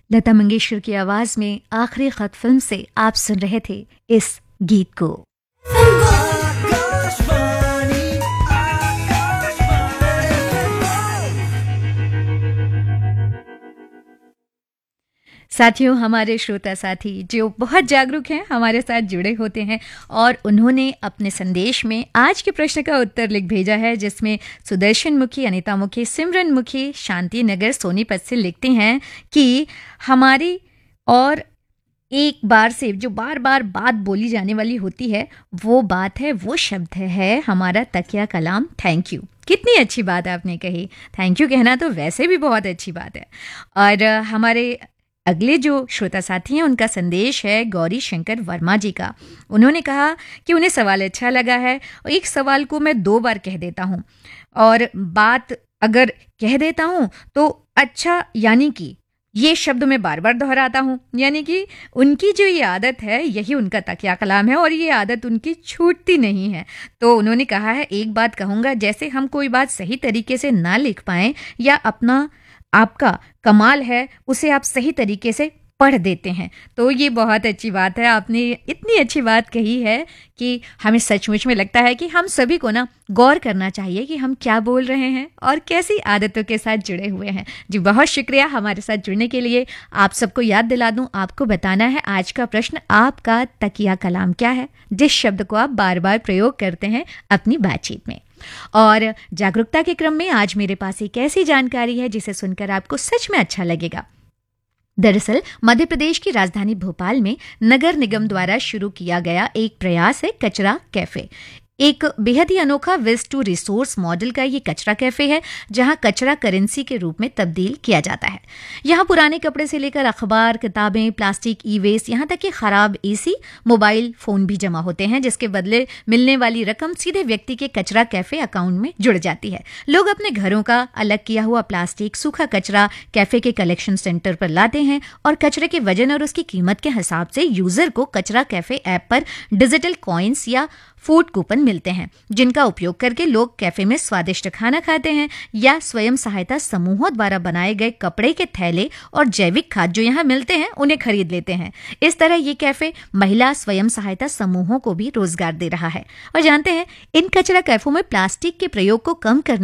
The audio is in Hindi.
लता मंगेशकर की आवाज में आखिरी खत फिल्म से आप सुन रहे थे इस गीत को। साथियों, हमारे श्रोता साथी जो बहुत जागरूक हैं हमारे साथ जुड़े होते हैं और उन्होंने अपने संदेश में आज के प्रश्न का उत्तर लिख भेजा है, जिसमें सुदर्शन मुखी, अनिता मुखी, सिमरन मुखी, शांति नगर सोनीपत से लिखते हैं कि हमारी और एक बार से जो बार बार बात बोली जाने वाली होती है वो बात है, वो शब्द है हमारा तकिया कलाम थैंक यू। कितनी अच्छी बात आपने कही। थैंक यू कहना तो वैसे भी बहुत अच्छी बात है। और हमारे अगले जो श्रोता साथी हैं उनका संदेश है गौरी शंकर वर्मा जी का। उन्होंने कहा कि उन्हें सवाल अच्छा लगा है और एक सवाल को मैं 2 बार कह देता हूँ और बात अगर कह देता हूँ तो अच्छा यानी कि ये शब्द मैं बार बार दोहराता हूँ, यानी कि उनकी जो ये आदत है यही उनका तकिया कलाम है और ये आदत उनकी छूटती नहीं है। तो उन्होंने कहा है एक बात कहूँगा, जैसे हम कोई बात सही तरीके से ना लिख पाएं या अपना आपका कमाल है उसे आप सही तरीके से पढ़ देते हैं। तो ये बहुत अच्छी बात है, आपने इतनी अच्छी बात कही है कि हमें सचमुच में लगता है कि हम सभी को ना गौर करना चाहिए कि हम क्या बोल रहे हैं और कैसी आदतों के साथ जुड़े हुए हैं। जी बहुत शुक्रिया हमारे साथ जुड़ने के लिए। आप सबको याद दिला दूं, आपको बताना है आज का प्रश्न, आपका तकिया कलाम क्या है, जिस शब्द को आप बार बार प्रयोग करते हैं अपनी बातचीत में। और जागरूकता के क्रम में आज मेरे पास एक ऐसी जानकारी है जिसे सुनकर आपको सच में अच्छा लगेगा। दरअसल मध्य प्रदेश की राजधानी भोपाल में नगर निगम द्वारा शुरू किया गया एक प्रयास है कचरा कैफे। एक बेहद ही अनोखा वेस्ट टू रिसोर्स मॉडल का ये कचरा कैफे है, जहां कचरा करेंसी के रूप में तब्दील किया जाता है। यहां पुराने कपड़े से लेकर अखबार, किताबें, प्लास्टिक, ई वेस्ट, यहां तक कि खराब एसी, मोबाइल फोन भी जमा होते हैं, जिसके बदले मिलने वाली रकम सीधे व्यक्ति के कचरा कैफे अकाउंट में जुड़ जाती है। लोग अपने घरों का अलग किया हुआ प्लास्टिक, सूखा कचरा कैफे के कलेक्शन सेंटर पर लाते हैं और कचरे के वजन और उसकी कीमत के हिसाब से यूजर को कचरा कैफे ऐप पर डिजिटल कॉइन्स या फूड कूपन मिलते हैं, जिनका उपयोग करके लोग कैफे में स्वादिष्ट खाना खाते हैं या स्वयं सहायता समूहों द्वारा बनाए गए कपड़े के थैले और जैविक खाद जो यहाँ मिलते हैं उन्हें खरीद लेते हैं। इस तरह ये कैफे महिला स्वयं सहायता समूहों को भी रोजगार दे रहा है। और जानते हैं इन कचरा कैफों में प्लास्टिक के प्रयोग को कम करने